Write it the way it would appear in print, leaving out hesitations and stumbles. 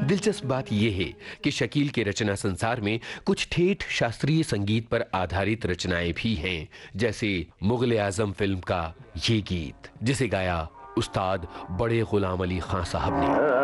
दिलचस्प बात यह है कि शकील के रचना संसार में कुछ ठेठ शास्त्रीय संगीत पर आधारित रचनाएं भी हैं, जैसे मुगले आजम फिल्म का ये गीत, जिसे गाया उस्ताद बड़े गुलाम अली खां साहब ने।